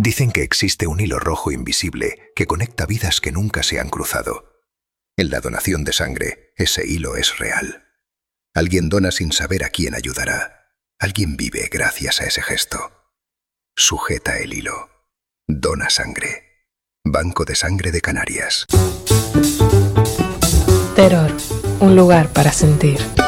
Dicen que existe un hilo rojo invisible que conecta vidas que nunca se han cruzado. En la donación de sangre, ese hilo es real. Alguien dona sin saber a quién ayudará. Alguien vive gracias a ese gesto. Sujeta el hilo. Dona sangre. Banco de Sangre de Canarias. Terror, un lugar para sentir.